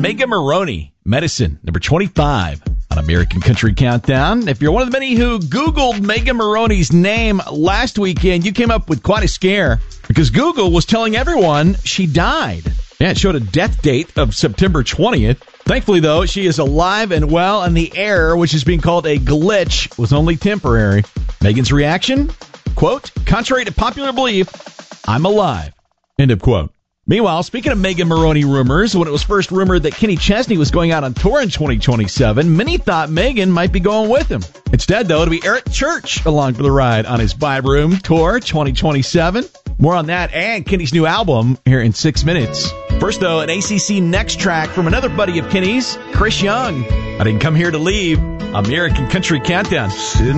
Megan Moroney, Medicine, number 25 on American Country Countdown. If you're one of the many who Googled Megan Moroney's name last weekend, you came up with quite a scare because Google was telling everyone she died. Yeah, it showed a death date of September 20th. Thankfully, though, she is alive and well, and the error, which is being called a glitch, was only temporary. Megan's reaction? Quote, contrary to popular belief, I'm alive. End of quote. Meanwhile, speaking of Megan Moroney rumors, when it was first rumored that Kenny Chesney was going out on tour in 2027, many thought Megan might be going with him. Instead, though, it'll be Eric Church along for the ride on his Vibe Room Tour 2027. More on that and Kenny's new album here in 6 minutes. First, though, an ACC Next track from another buddy of Kenny's, Chris Young. I didn't come here to leave. American Country Countdown.